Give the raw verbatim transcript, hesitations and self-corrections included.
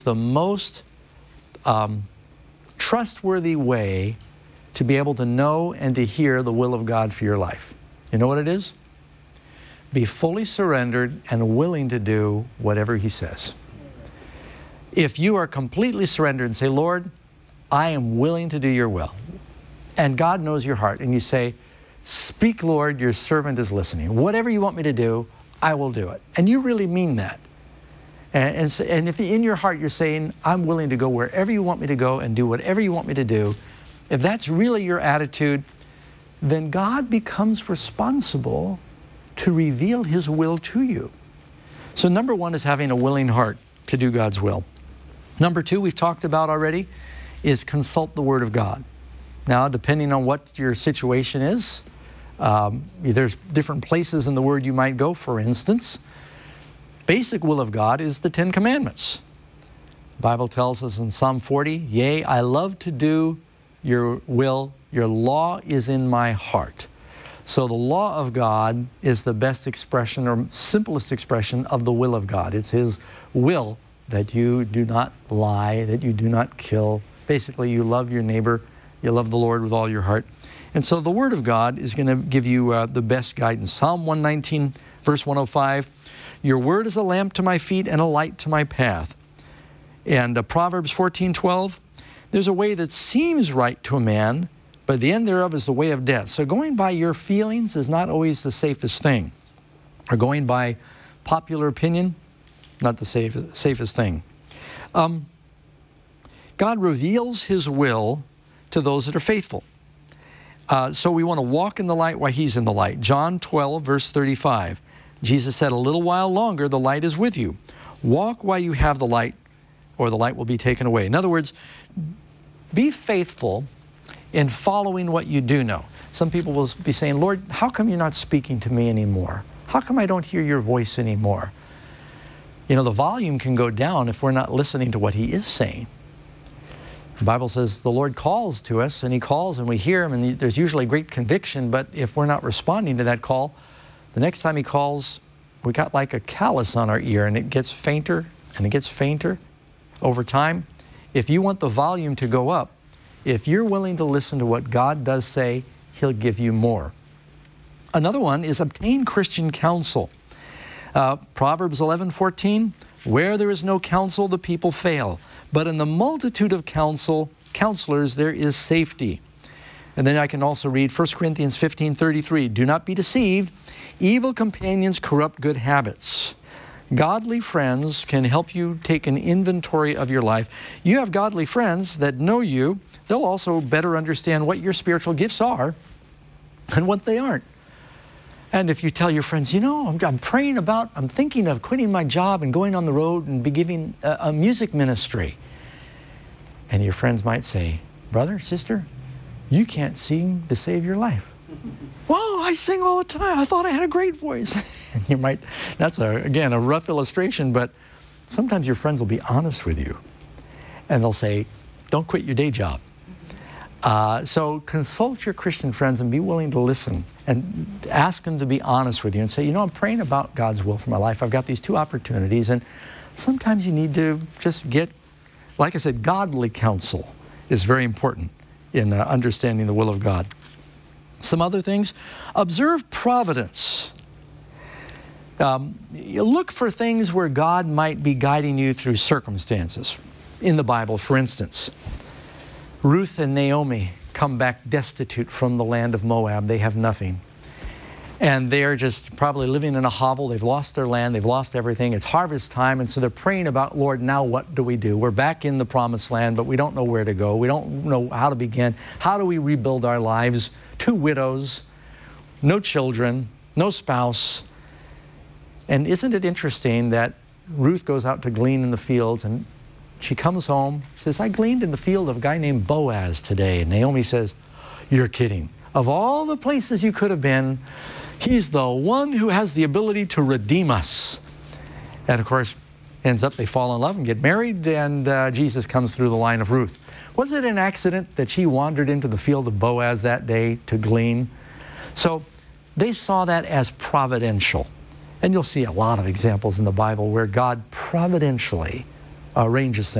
the most um, trustworthy way to be able to know and to hear the will of God for your life. You know what it is? Be fully surrendered and willing to do whatever He says. If you are completely surrendered and say, Lord, I am willing to do your will, and God knows your heart, and you say, speak, Lord, your servant is listening. Whatever you want me to do, I will do it. And you really mean that. And, and, so, and if in your heart you're saying, I'm willing to go wherever you want me to go and do whatever you want me to do, if that's really your attitude, then God becomes responsible to reveal His will to you. So number one is having a willing heart to do God's will. Number two, we've talked about already, is consult the Word of God. Now, depending on what your situation is, um, there's different places in the Word you might go. For instance, basic will of God is the Ten Commandments. The Bible tells us in Psalm forty, yea, I love to do your will, your law is in my heart. So the law of God is the best expression or simplest expression of the will of God. It's His will that you do not lie, that you do not kill. Basically, you love your neighbor, you love the Lord with all your heart. And so the Word of God is going to give you uh, the best guidance. Psalm one nineteen, verse one oh five, your word is a lamp to my feet and a light to my path. And uh, Proverbs fourteen twelve, there's a way that seems right to a man, but the end thereof is the way of death. So going by your feelings is not always the safest thing. Or going by popular opinion, not the safe, safest thing. Um, God reveals His will to those that are faithful. Uh, so we want to walk in the light while He's in the light. John twelve, verse thirty-five. Jesus said, a little while longer, the light is with you. Walk while you have the light, or the light will be taken away. In other words, be faithful in following what you do know. Some people will be saying, Lord, how come you're not speaking to me anymore? How come I don't hear your voice anymore? You know, the volume can go down if we're not listening to what He is saying. The Bible says the Lord calls to us, and He calls and we hear Him, and there's usually great conviction, but if we're not responding to that call, the next time He calls, we got like a callus on our ear, and it gets fainter and it gets fainter over time. If you want the volume to go up, if you're willing to listen to what God does say, He'll give you more. Another one is obtain Christian counsel. Uh, Proverbs eleven fourteen, where there is no counsel, the people fail. But in the multitude of counsel, counselors, there is safety. And then I can also read First Corinthians fifteen thirty-three, do not be deceived. Evil companions corrupt good habits. Godly friends can help you take an inventory of your life. You have godly friends that know you. They'll also better understand what your spiritual gifts are and what they aren't. And if you tell your friends, you know, I'm, I'm praying about, I'm thinking of quitting my job and going on the road and be giving a, a music ministry. And your friends might say, brother, sister, you can't sing to save your life. Well, I sing all the time. I thought I had a great voice. And you might, that's, a, again, a rough illustration, but sometimes your friends will be honest with you. And they'll say, don't quit your day job. Uh, so consult your Christian friends and be willing to listen and ask them to be honest with you and say, you know, I'm praying about God's will for my life. I've got these two opportunities, and sometimes you need to just get, like I said, godly counsel is very important in uh, understanding the will of God. Some other things, observe providence. Um, you look for things where God might be guiding you through circumstances. In the Bible, for instance, Ruth and Naomi come back destitute from the land of Moab. They have nothing. And they're just probably living in a hovel. They've lost their land. They've lost everything. It's harvest time. And so they're praying about, Lord, now what do we do? We're back in the promised land, but we don't know where to go. We don't know how to begin. How do we rebuild our lives? Two widows, no children, no spouse. And isn't it interesting that Ruth goes out to glean in the fields, and she comes home, says, I gleaned in the field of a guy named Boaz today. And Naomi says, you're kidding. Of all the places you could have been, he's the one who has the ability to redeem us. And of course, ends up they fall in love and get married, and uh, Jesus comes through the line of Ruth. Was it an accident that she wandered into the field of Boaz that day to glean? So they saw that as providential. And you'll see a lot of examples in the Bible where God providentially arranges things.